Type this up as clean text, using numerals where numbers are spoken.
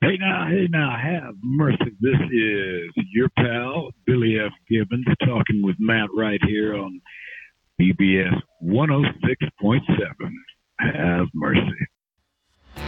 Hey now, have mercy. This is your pal, Billy F. Gibbons, talking with Matt right here on BBS 106.7. Have mercy.